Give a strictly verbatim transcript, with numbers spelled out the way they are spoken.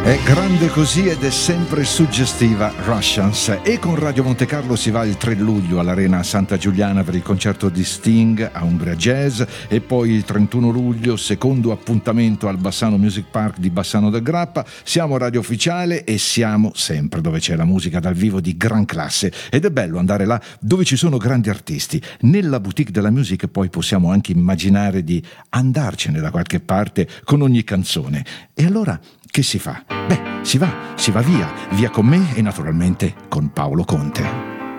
È grande così ed è sempre suggestiva Russians. E con Radio Monte Carlo si va il tre luglio all'Arena Santa Giuliana per il concerto di Sting a Umbria Jazz, e poi il trentuno luglio secondo appuntamento al Bassano Music Park di Bassano del Grappa. Siamo Radio Ufficiale e siamo sempre dove c'è la musica dal vivo di gran classe, ed è bello andare là dove ci sono grandi artisti. Nella boutique della music poi possiamo anche immaginare di andarcene da qualche parte con ogni canzone. E allora che si fa? Beh, si va, si va via, via con me e naturalmente con Paolo Conte.